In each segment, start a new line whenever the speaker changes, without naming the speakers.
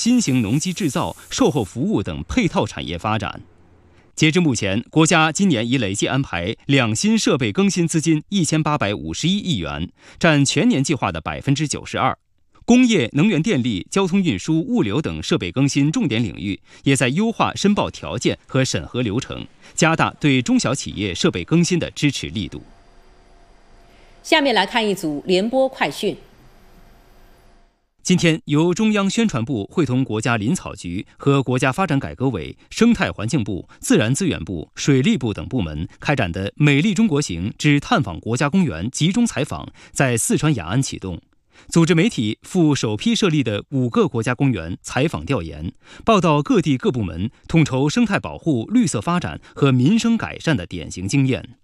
新型农机制造、售后服务等配套产业发展。截至目前，国家今年已累计安排2新设备更新资金1851亿元，占全年计划的92%。工业、能源电力、交通运输、物流等设备更新重点领域，也在优化申报条件和审核流程，加大对中小企业设备更新的支持力度。
下面来看一组联播快讯。
今天，由中央宣传部会同国家林草局和国家发展改革委、生态环境部、自然资源部、水利部等部门开展的“美丽中国行”之探访国家公园集中采访在四川雅安启动。组织媒体赴首批设立的5个国家公园采访调研，报道各地各部门统筹生态保护、绿色发展和民生改善的典型经验。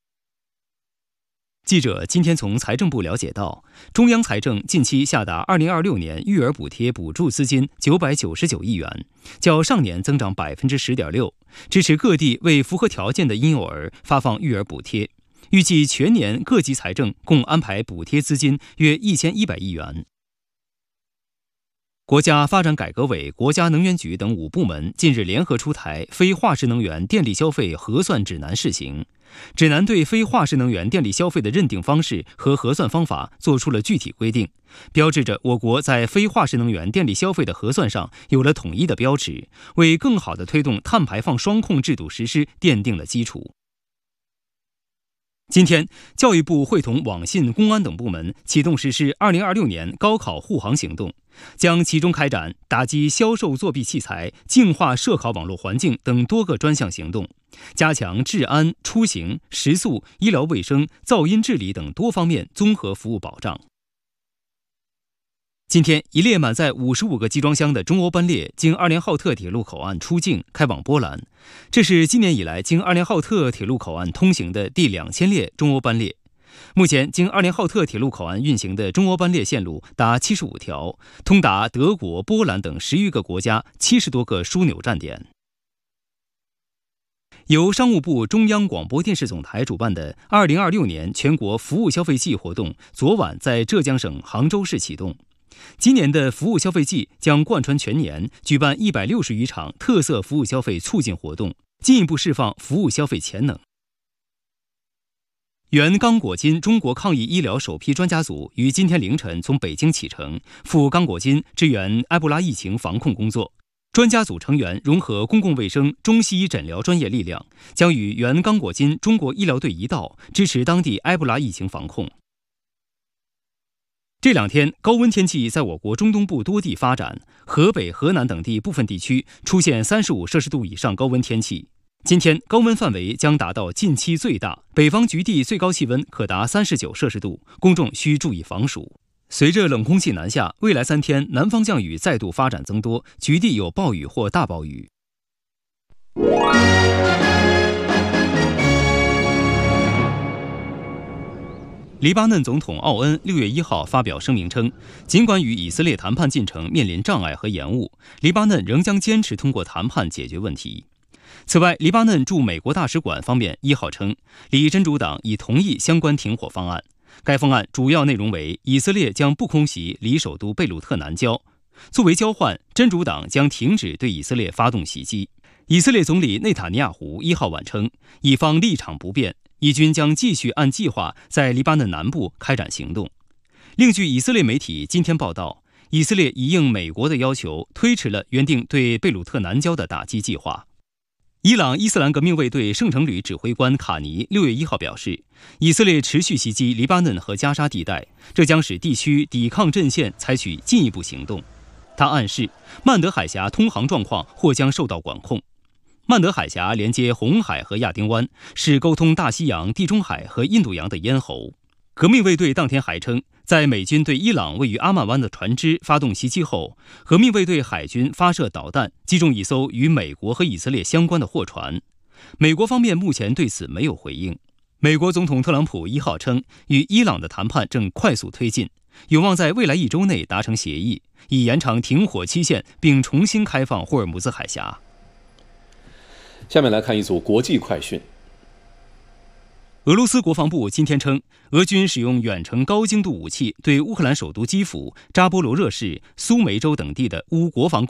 记者今天从财政部了解到，中央财政近期下达2026年育儿补贴补助资金999亿元，较上年增长10.6%，支持各地为符合条件的婴幼儿发放育儿补贴。预计全年各级财政共安排补贴资金约1100亿元。国家发展改革委、国家能源局等5部门近日联合出台非化石能源电力消费核算指南试行。指南对非化石能源电力消费的认定方式和核算方法作出了具体规定，标志着我国在非化石能源电力消费的核算上有了统一的标尺，为更好地推动碳排放双控制度实施奠定了基础。今天，教育部会同网信、公安等部门启动实施2026年高考护航行动，将集中开展打击销售作弊器材、净化涉考网络环境等多个专项行动，加强治安、出行、食宿、医疗卫生、噪音治理等多方面综合服务保障。今天，一列满载55个集装箱的中欧班列经阿联浩特铁路口岸出境，开往波兰。这是今年以来经阿联浩特铁路口岸通行的第2000列中欧班列。目前，经阿联浩特铁路口岸运行的中欧班列线路达75条，通达德国、波兰等10余个国家70多个枢纽站点。由商务部中央广播电视总台主办的2026年全国服务消费季活动，昨晚在浙江省杭州市启动。今年的服务消费季将贯穿全年，举办160余场特色服务消费促进活动，进一步释放服务消费潜能。原刚果金中国抗疫医疗首批专家组于今天凌晨从北京启程，赴刚果金支援埃博拉疫情防控工作。专家组成员融合公共卫生、中西医诊疗专业力量，将与原刚果金中国医疗队一道，支持当地埃博拉疫情防控。这2天，高温天气在我国中东部多地发展，河北、河南等地部分地区出现35摄氏度以上高温天气。今天高温范围将达到近期最大，北方局地最高气温可达39摄氏度，公众需注意防暑。随着冷空气南下，未来3天南方降雨再度发展增多，局地有暴雨或大暴雨。黎巴嫩总统奥恩6月1号发表声明称，尽管与以色列谈判进程面临障碍和延误，黎巴嫩仍将坚持通过谈判解决问题。此外，黎巴嫩驻美国大使馆方面1号称，黎真主党已同意相关停火方案。该方案主要内容为，以色列将不空袭离首都贝鲁特南郊，作为交换，真主党将停止对以色列发动袭击。以色列总理内塔尼亚胡1号晚称，以方立场不变，以军将继续按计划在黎巴嫩南部开展行动。另据以色列媒体今天报道，以色列已应美国的要求，推迟了原定对贝鲁特南郊的打击计划。伊朗伊斯兰革命卫队圣城旅指挥官卡尼6月1号表示，以色列持续袭击黎巴嫩和加沙地带，这将使地区抵抗阵线采取进一步行动。他暗示，曼德海峡通航状况或将受到管控。曼德海峡连接红海和亚丁湾，是沟通大西洋、地中海和印度洋的咽喉。革命卫队当天还称，在美军对伊朗位于阿曼湾的船只发动袭击后，革命卫队海军发射导弹击中一艘与美国和以色列相关的货船。美国方面目前对此没有回应。美国总统特朗普1号称，与伊朗的谈判正快速推进，有望在未来1周内达成协议，以延长停火期限并重新开放霍尔木兹海峡。
下面来看一组国际快讯。
俄罗斯国防部今天称，俄军使用远程高精度武器对乌克兰首都基辅、扎波罗热市、苏梅州等地的乌国防